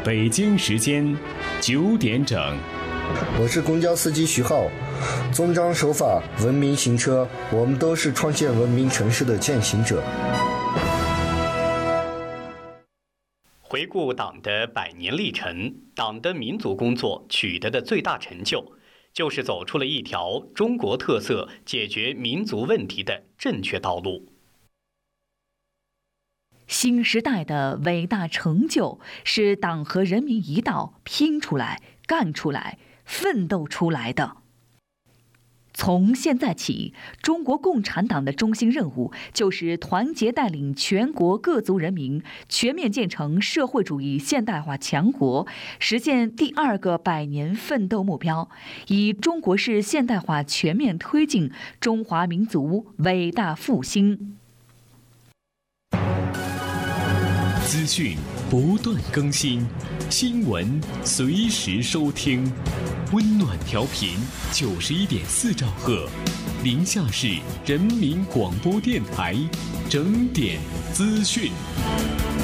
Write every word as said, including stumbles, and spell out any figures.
北京时间九点整。 我是公交司机徐浩，遵章守法，文明行车，我们都是创建文明城市的践行者。 回顾党的百年历程，党的民族工作取得的最大成就，就是走出了一条中国特色解决民族问题的正确道路。 新时代的伟大成就，是党和人民一道拼出来、干出来、奋斗出来的。从现在起，中国共产党的中心任务就是团结带领全国各族人民全面建成社会主义现代化强国，实现第二个百年奋斗目标，以中国式现代化全面推进中华民族伟大复兴。 资讯不断更新，新闻随时收听。温暖调频九十一点四兆赫，宁夏市人民广播电台，整点资讯。